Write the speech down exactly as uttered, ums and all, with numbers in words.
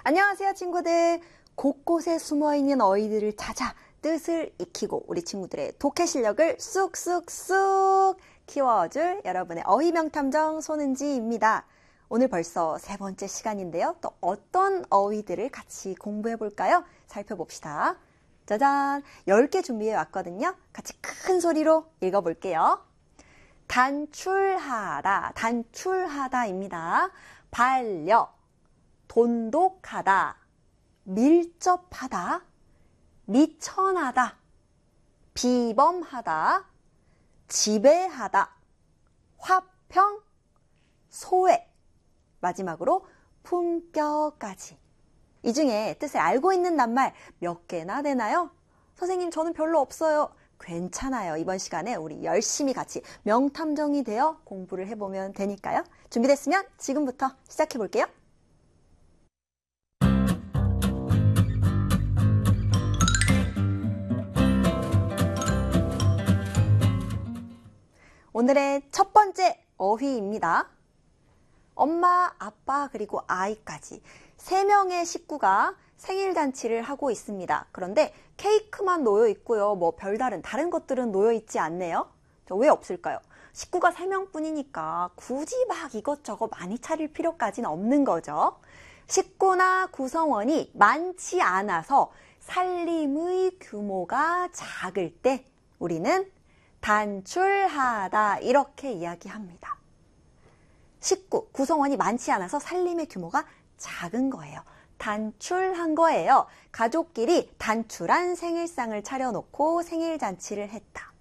안녕하세요, 친구들. 곳곳에 숨어있는 어휘들을 찾아 뜻을 익히고 우리 친구들의 독해 실력을 쑥쑥쑥 키워줄 여러분의 어휘 명탐정 손은지입니다. 오늘 벌써 세 번째 시간인데요. 또 어떤 어휘들을 같이 공부해 볼까요? 살펴봅시다. 짜잔! 열 개 준비해 왔거든요. 같이 큰 소리로 읽어볼게요. 단출하다, 단출하다입니다. 반려, 돈독하다, 밀접하다, 미천하다, 비범하다, 지배하다, 화평, 소외, 마지막으로 품격까지. 이 중에 뜻을 알고 있는 낱말 몇 개나 되나요? 선생님, 저는 별로 없어요. 괜찮아요. 이번 시간에 우리 열심히 같이 명탐정이 되어 공부를 해보면 되니까요. 준비됐으면 지금부터 시작해 볼게요. 오늘의 첫 번째 어휘입니다. 엄마, 아빠, 그리고 아이까지 세 명의 식구가 생일잔치를 하고 있습니다. 그런데 케이크만 놓여 있고요. 뭐 별다른 다른 것들은 놓여 있지 않네요. 왜 없을까요? 식구가 세 명뿐이니까 굳이 막 이것저것 많이 차릴 필요까지는 없는 거죠. 식구나 구성원이 많지 않아서 살림의 규모가 작을 때 우리는 단출하다 이렇게 이야기합니다. 식구, 구성원이 많지 않아서 살림의 규모가 작은 거예요. 단출한 거예요. 가족끼리 단출한 생일상을 차려놓고 생일잔치를 했다.